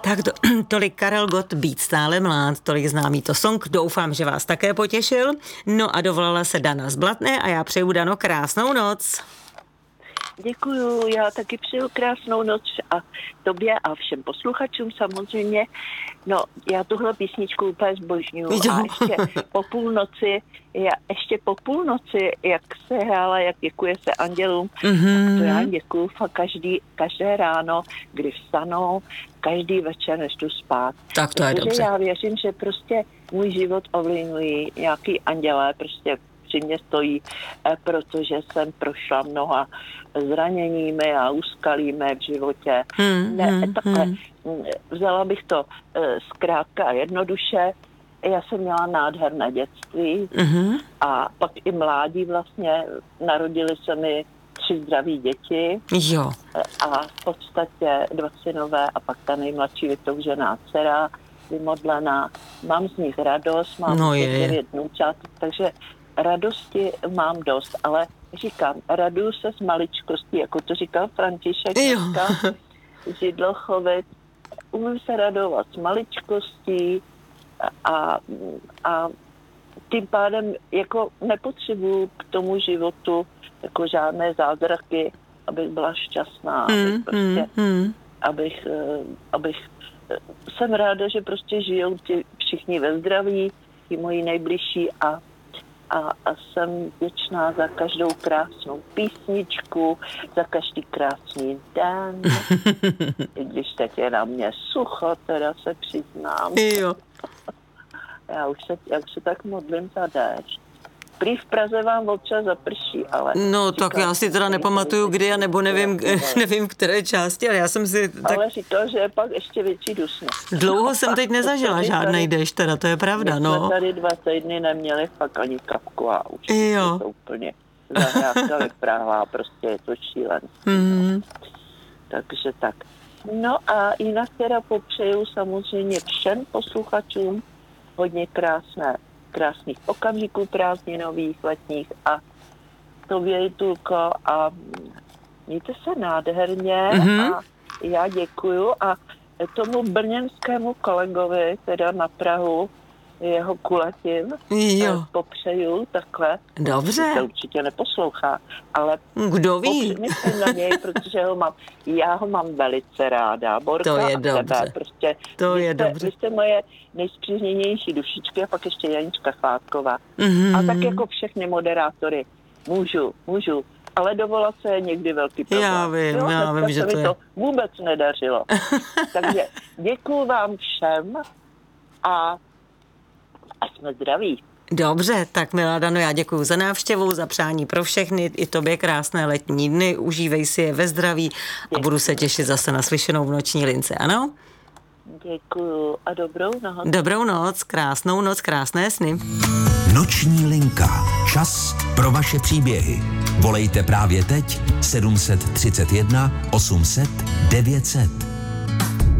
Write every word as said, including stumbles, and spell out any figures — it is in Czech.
Tak to, tolik Karel Gott, Být stále mlád, tolik známý to song, doufám, že vás také potěšil. No a dovolala se Dana z Blatné a já přeju, Dano, krásnou noc. Děkuju, já taky přeju krásnou noc a tobě a všem posluchačům samozřejmě. No, já tuhle písničku úplně zbožňuju a ještě po půlnoci, já ještě po půlnoci, jak se hrála, jak děkuje se andělům, mm-hmm. to já děkuju fakt každý, každé ráno, kdy vstanou, každý večer, než jdu spát. Tak to je Protože dobře. já věřím, že prostě můj život ovlivňují nějaký andělé, prostě při mě stojí, protože jsem prošla mnoha zraněními a úskalími v životě. Hmm, ne, hmm, takhle, hmm. Vzala bych to zkrátka a jednoduše. Já jsem měla nádherné dětství hmm. a pak i mládí vlastně. Narodily se mi tři zdraví děti. Jo. A v podstatě dva synové a pak ta nejmladší vytoužená dcera, vymodlená. Mám z nich radost, mám no devět vnoučat, takže radosti mám dost, ale říkám, raduju se z maličkostí, jako to říkal František dneska, Židlochovic. Umím se radovat z maličkostí a, a tím pádem jako nepotřebuju k tomu životu jako žádné zázraky, abych byla šťastná, mm, abych prostě, mm, mm. abych, abych, jsem ráda, že prostě žijou ti všichni ve zdraví, ti moji nejbližší a A, a jsem vděčná za každou krásnou písničku, za každý krásný den. I když teď je na mě sucho, teda se přiznám. Jo. Já už se, já už se tak modlím za déšť. Prý v Praze vám občas zaprší, ale... No tak já si teda nepamatuju kdy, a nebo nevím, nevím v které části, ale já jsem si... Tak... Ale říkal, že je pak ještě větší dusno. Dlouho jsem teď nezažila žádnej déšť, teda to je pravda, my no. jsme tady dva týdny neměli fakt ani kapku a už jo. to úplně zahrádka vypráhlá, prostě je to šílené. Mm. Takže tak. No a jinak teda popřeju samozřejmě všem posluchačům hodně krásné krásných okamžiků prázdninových, letních a tobě, Julko, a mějte se nádherně mm-hmm. a já děkuju a tomu brněnskému kolegovi, teda na Prahu, jeho kulatím, jo. popřeju takhle. Dobře. To určitě neposlouchá, ale kdo ví? Myslím na něj, protože ho mám, já ho mám velice ráda. Borka to je a dobře. tebe, prostě. To je jste, dobře. Vy jste moje nejspřízněnější dušičky a pak ještě Janička Chvátková. Mm-hmm. A tak jako všechny moderátory můžu, můžu, ale dovolat se je někdy velký problém. Já vím, jo, já vím, že to to mi je. to vůbec nedařilo. Takže děkuju vám všem a a jsme zdraví. Dobře, tak milá Dano, já děkuju za návštěvu, za přání pro všechny, i tobě krásné letní dny, užívej si je ve zdraví a budu se těšit zase na slyšenou v noční lince, ano? Děkuju a dobrou noc. Dobrou noc, krásnou noc, krásné sny. Noční linka. Čas pro vaše příběhy. Volejte právě teď sedm set třicet jedna osm set devět set.